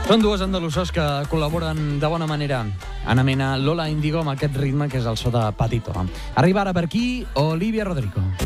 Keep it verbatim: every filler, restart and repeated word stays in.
Són dues andalussos que col·laboren de bona manera. Ana Mena, Lola Índigo, amb aquest ritme que és el so de Patito. Arriba ara per aquí Olivia Rodrigo.